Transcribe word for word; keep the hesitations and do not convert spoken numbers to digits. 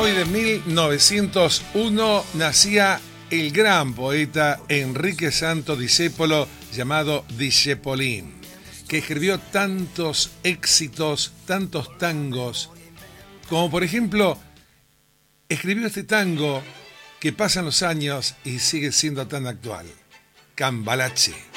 hoy de mil novecientos uno nacía el gran poeta Enrique Santo Discépolo, llamado Discepolín, que escribió tantos éxitos, tantos tangos, como por ejemplo, escribió este tango que pasan los años y sigue siendo tan actual, Cambalache.